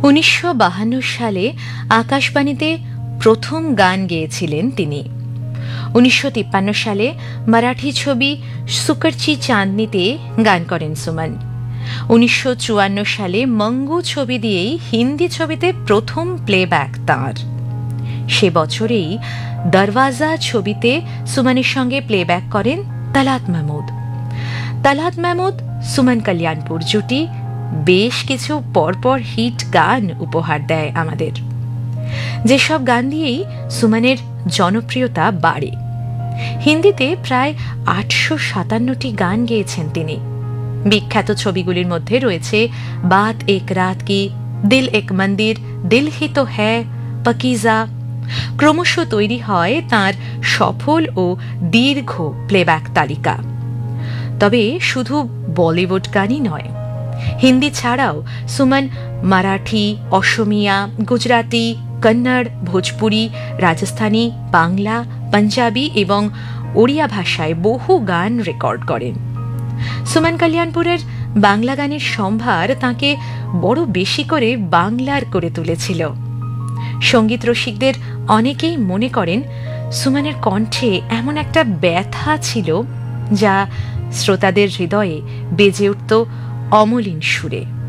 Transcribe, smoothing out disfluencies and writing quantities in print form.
1952 সালে আকাশবাণীতে প্রথম গান গেয়েছিলেন তিনি। 1953 সালে মারাঠি ছবি সুকরচি চাঁদনিতে গান করেন সুমন। 1954 সালে মঙ্গু ছবি দিয়েই হিন্দি ছবিতে প্রথম প্লেব্যাক তাঁর। সে বছরেই দরওয়াজা ছবিতে সুমনের সঙ্গে প্লেব্যাক করেন তালাত মাহমুদ। তালাত মাহমুদ সুমন কল্যাণপুর জুটি বেশ কিছু পরপর হিট গান উপহার দেয় আমাদের, যেসব গান দিয়েই সুমনের জনপ্রিয়তা বাড়ে। হিন্দিতে প্রায় 857টি গান গেয়েছেন তিনি। বিখ্যাত ছবিগুলির মধ্যে রয়েছে বাত এক রাত কি, দিল এক মন্দির, দিল হি তো হ্যায়, পাকিজা। ক্রমশ তৈরি হয় তাঁর সফল ও দীর্ঘ প্লেব্যাক তালিকা। তবে শুধু বলিউড গানই নয়, হিন্দি ছাড়াও সুমন মারাঠি, অসমিয়া, গুজরাটি, কন্নড়, ভোজপুরি, রাজস্থানী, বাংলা, পাঞ্জাবি এবং ওড়িয়া ভাষায় বহু গান রেকর্ড করেন। সুমন কল্যাণপুরের বাংলা গানের সম্ভার তাঁকে বড় বেশি করে বাংলার করে তুলেছিল। সঙ্গীত রসিকদের অনেকেই মনে করেন সুমনের কণ্ঠে এমন একটা ব্যথা ছিল যা শ্রোতাদের হৃদয়ে বেজে উঠত অমলিন সুরে।